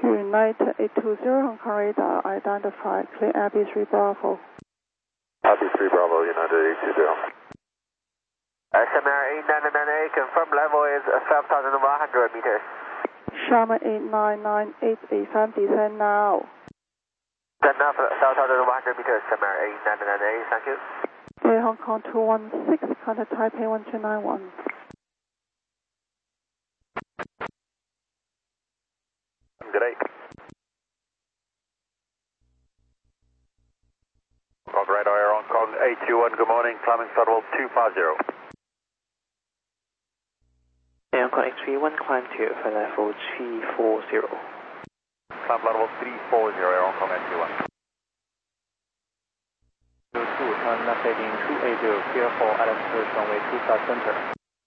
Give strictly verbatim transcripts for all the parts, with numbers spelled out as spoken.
United eight two zero, Hong Kong radar, identify, clear Abbey three Bravo. Abbey three Bravo, United eight two zero. S M R eight nine nine eight, confirm level is five thousand one hundred meters. Sharma eight nine nine eight eight five, descend now. Descend now for five thousand one hundred meters, S M R eight nine nine eight, thank you. Air Hong Kong two one six, contact Taipei one two nine one. Good day. Hong Kong radar, Air Hong Kong eight two one, good morning, climbing level two five zero. Air Hong Kong eight three one, climb to for level three four zero. Climb level three four zero, Air Hong Kong eight two one. two, turn left heading two eight zero, clear for altitude runway two five center.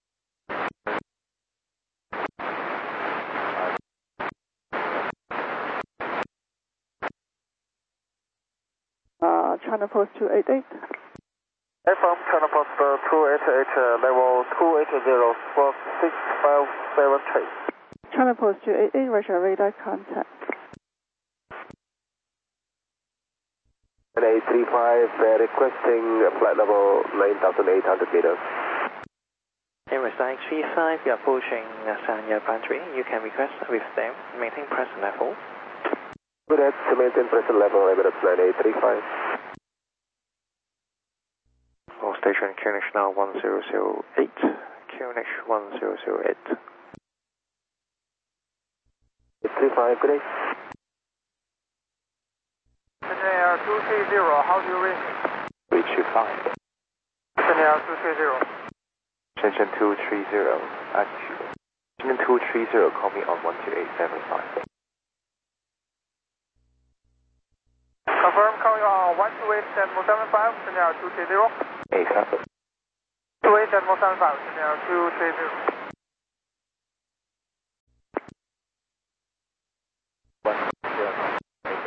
Uh, China Post two eight eight. F M China Post uh, two eight eight, uh, level two eight zero, four six five seven three. China Post two eight eight, Roger, radar contact. eight three five, uh, requesting flight level nine thousand eight hundred meters. Emirates nine three five, you're approaching Sanya boundary. You can request with them, maintain present level. Good, that's to maintain present level, Emirates nine eight three five. All station Q N H now one zero zero eight, Q N H one zero zero eight. eight three five, good day. Air two three zero, how do you reach? three two five. Air two three zero. Shenzhen two three zero, actually. Shenzhen two three zero, call me on one two eight seven five. Confirm, calling on one two eight seven seven five, Air two three zero. eight seven. two eight seven seven five, Air two three zero.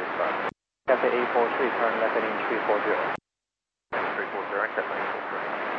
Cathay eight four three, turn left heading three four zero. three four zero, Cathay eight four three.